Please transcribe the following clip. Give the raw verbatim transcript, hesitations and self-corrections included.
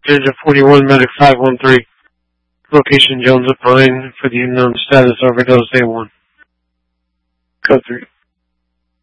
Danger forty-one, medic five one three. Location Jones at Pine for the unknown status overdose A one. Code three.